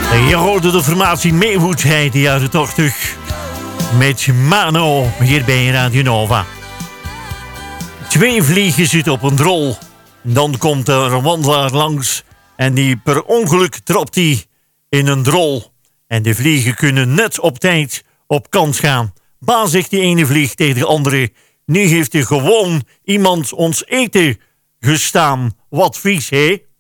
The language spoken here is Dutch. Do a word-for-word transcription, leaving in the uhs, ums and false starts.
Je hoorde de formatie Maywood uit de jaren tachtig. Met Mano, hier bij Radio Nova. Twee vliegen zitten op een drol. Dan komt er een wandelaar langs. En die per ongeluk trapt hij in een drol. En de vliegen kunnen net op tijd op kant gaan. Baan zegt die ene vlieg tegen de andere. Nu heeft er gewoon iemand ons eten gestaan. Wat vies, hè?